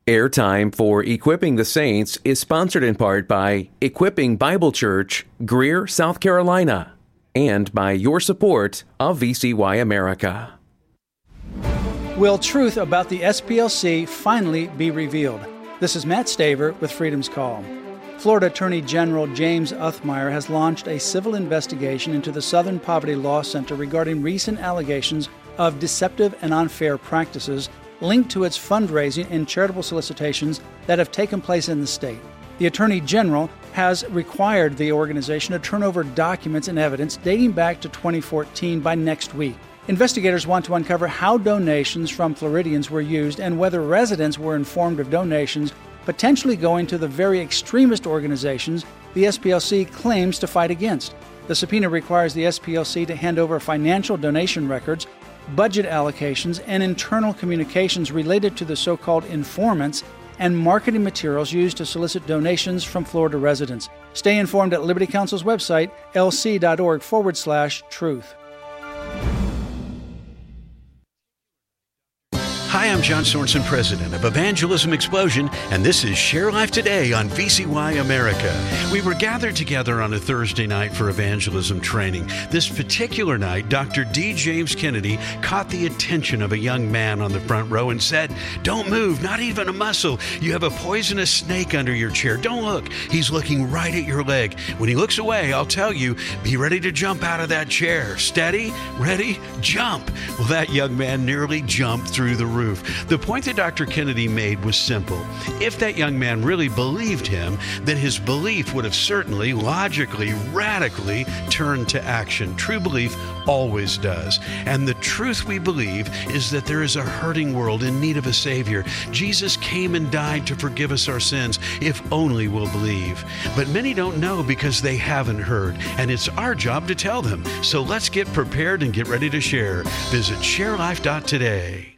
Airtime for Equipping the Saints is sponsored in part by Equipping Bible Church, Greer, South Carolina, and by your support of VCY America. Will truth about the SPLC finally be revealed? This is Matt Staver with Freedom's Call. Florida Attorney General James Uthmire has launched a civil investigation into the Southern Poverty Law Center regarding recent allegations of deceptive and unfair practices linked to its fundraising and charitable solicitations that have taken place in the state. The Attorney General has required the organization to turn over documents and evidence dating back to 2014 by next week. Investigators want to uncover how donations from Floridians were used and whether residents were informed of donations potentially going to the very extremist organizations the SPLC claims to fight against. The subpoena requires the SPLC to hand over financial donation records, budget allocations, and internal communications related to the so-called informants and marketing materials used to solicit donations from Florida residents. Stay informed at Liberty Counsel's website, lc.org/truth. Hi, I'm John Sorensen, president of Evangelism Explosion, and this is Share Life Today on VCY America. We were gathered together on a Thursday night for evangelism training. This particular night, Dr. D. James Kennedy caught the attention of a young man on the front row and said, "Don't move, not even a muscle. You have a poisonous snake under your chair. Don't look. He's looking right at your leg. When he looks away, I'll tell you, be ready to jump out of that chair. Steady, ready, jump." Well, that young man nearly jumped through the roof. The point that Dr. Kennedy made was simple. If that young man really believed him, then his belief would have certainly, logically, radically turned to action. True belief always does. And the truth we believe is that there is a hurting world in need of a Savior. Jesus came and died to forgive us our sins, if only we'll believe. But many don't know because they haven't heard, and it's our job to tell them. So let's get prepared and get ready to share. Visit sharelife.today.